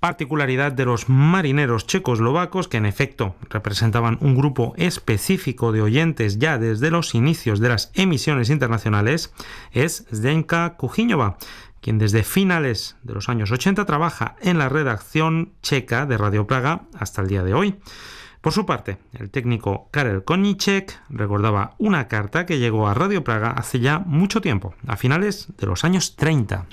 particularidad de los marineros checoslovacos, que en efecto representaban un grupo específico de oyentes ya desde los inicios de las emisiones internacionales, es Zdenka Kuchyňová, quien desde finales de los años 80 trabaja en la redacción checa de Radio Praga hasta el día de hoy. Por su parte, el técnico Karel Koníček recordaba una carta que llegó a Radio Praga hace ya mucho tiempo, a finales de los años 30.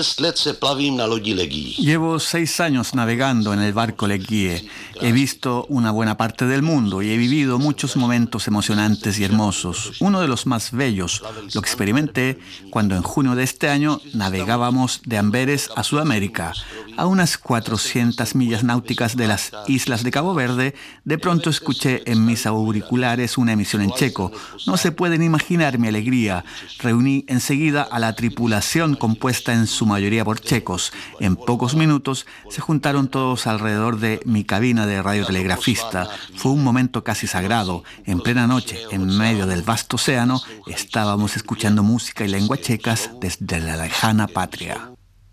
Llevo 6 años navegando en el barco Legie. He visto una buena parte del mundo y he vivido muchos momentos emocionantes y hermosos. Uno de los más bellos lo experimenté cuando en junio de este año navegábamos de Amberes a Sudamérica, a unas 400 millas náuticas de las islas de Cabo Verde. De pronto escuché en mis auriculares una emisión en checo. No se pueden imaginar mi alegría. Reuní enseguida a la tripulación compuesta en su mayoría por checos. En pocos minutos se juntaron todos alrededor de mi cabina de radiotelegrafista. Fue un momento casi sagrado. En plena noche, en medio del vasto océano, estábamos escuchando música y lengua checas desde la lejana patria.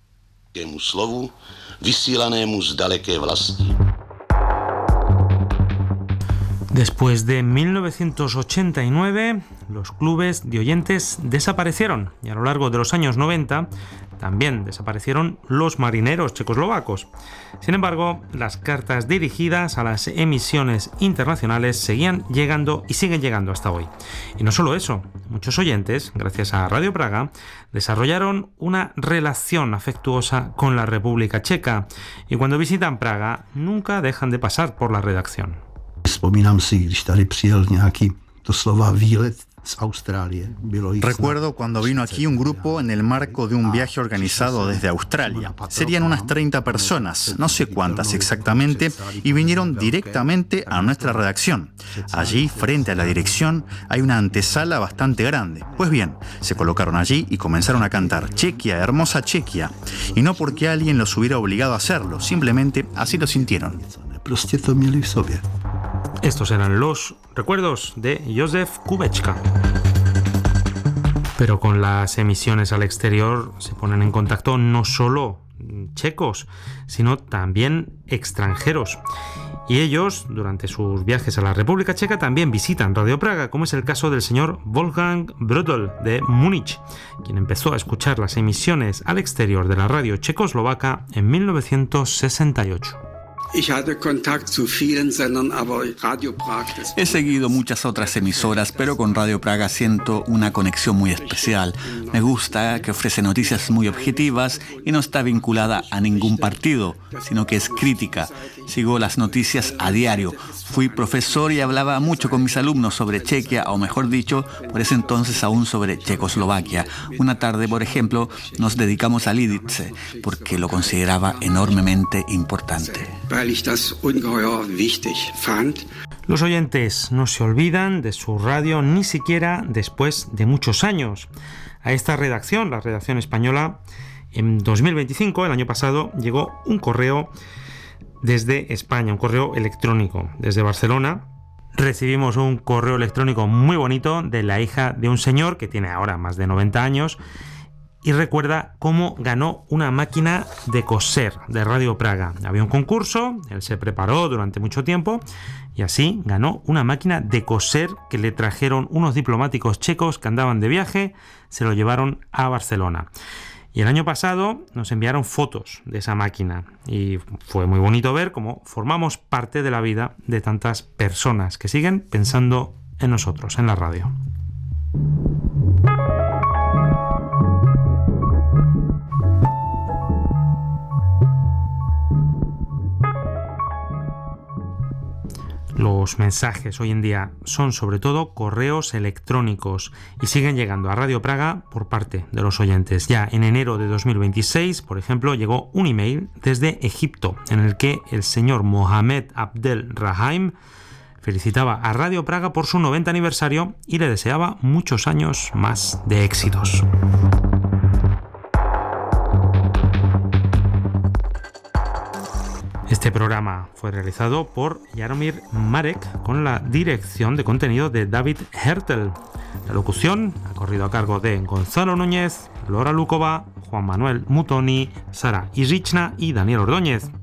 Después de 1989, los clubes de oyentes desaparecieron y a lo largo de los años 90 también desaparecieron los marineros checoslovacos. Sin embargo, las cartas dirigidas a las emisiones internacionales seguían llegando y siguen llegando hasta hoy. Y no solo eso, muchos oyentes, gracias a Radio Praga, desarrollaron una relación afectuosa con la República Checa y cuando visitan Praga nunca dejan de pasar por la redacción. Vzpomínám si, když tady přijel nějaký doslova výlet z Austrálie. Recuerdo cuando vino aquí un grupo en el marco de un viaje organizado desde Australia. Serían unas 30 personas, no sé cuántas exactamente, y vinieron directamente a nuestra redacción. Allí, frente a la dirección, hay una antesala bastante grande. Pues bien, se colocaron allí y comenzaron a cantar Chequia, hermosa Chequia. Y no porque alguien los hubiera obligado a hacerlo, simplemente así lo sintieron. Estos eran los recuerdos de Józef Kubečka. Pero con las emisiones al exterior se ponen en contacto no solo checos, sino también extranjeros. Y ellos, durante sus viajes a la República Checa, también visitan Radio Praga, como es el caso del señor Wolfgang Brodl de Múnich, quien empezó a escuchar las emisiones al exterior de la radio checoslovaca en 1968. He seguido muchas otras emisoras, pero con Radio Praga siento una conexión muy especial. Me gusta que ofrece noticias muy objetivas y no está vinculada a ningún partido, sino que es crítica. Sigo las noticias a diario. Fui profesor y hablaba mucho con mis alumnos sobre Chequia, o mejor dicho, por ese entonces aún sobre Checoslovaquia. Una tarde, por ejemplo, nos dedicamos a Lidice, porque lo consideraba enormemente importante. Los oyentes no se olvidan de su radio ni siquiera después de muchos años. A esta redacción, la redacción española, en 2025, el año pasado, llegó un correo desde España, un correo electrónico desde Barcelona. Recibimos un correo electrónico muy bonito de la hija de un señor que tiene ahora más de 90 años y recuerda cómo ganó una máquina de coser de Radio Praga. Había un concurso, él se preparó durante mucho tiempo y así ganó una máquina de coser que le trajeron unos diplomáticos checos que andaban de viaje, se lo llevaron a Barcelona. Y el año pasado nos enviaron fotos de esa máquina y fue muy bonito ver cómo formamos parte de la vida de tantas personas que siguen pensando en nosotros, en la radio. Los mensajes hoy en día son sobre todo correos electrónicos y siguen llegando a Radio Praga por parte de los oyentes. Ya en enero de 2026, por ejemplo, llegó un email desde Egipto en el que el señor Mohamed Abdel Rahim felicitaba a Radio Praga por su 90 aniversario y le deseaba muchos años más de éxitos. Este programa fue realizado por Jaromír Marek con la dirección de contenido de David Hertel. La locución ha corrido a cargo de Gonzalo Núñez, Laura Lukova, Juan Manuel Mutoni, Sara Irichna y Daniel Ordóñez.